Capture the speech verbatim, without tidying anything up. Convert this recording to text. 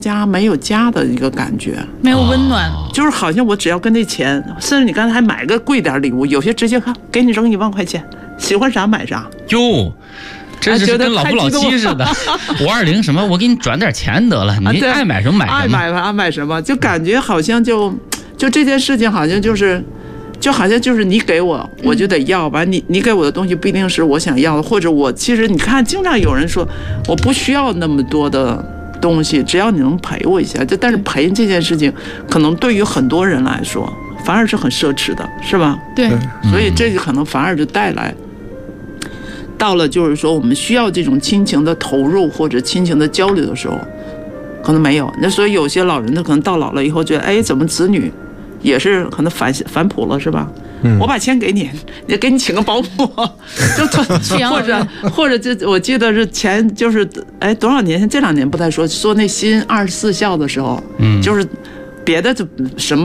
家没有家的一个感觉， 没有温暖， 哦、就是好像我只要跟那钱，甚至你刚才还买个贵点礼物，有些直接看给你扔一万块钱，喜欢啥买啥。 哟，这是跟老夫老妻似的，五二零什么，我给你转点钱得了，你爱买什么买什么， 爱买爱买什么，就感觉好像就就这件事情好像就是。就好像就是你给我，我就得要吧。你你给我的东西不一定是我想要的，或者我其实你看，经常有人说我不需要那么多的东西，只要你能陪我一下。就但是陪这件事情，可能对于很多人来说，反而是很奢侈的，是吧？ 对。 所以这个可能反而就带来，到了就是说我们需要这种亲情的投入或者亲情的交流的时候，可能没有。那所以有些老人他可能到老了以后觉得，哎，怎么子女？也是可能反反哺了，是吧？嗯，我把钱给你，也给你请个保姆，就或者或者就我记得是前就是哎多少年前这两年不太说说那新二十四孝的时候，嗯，就是别的就什么。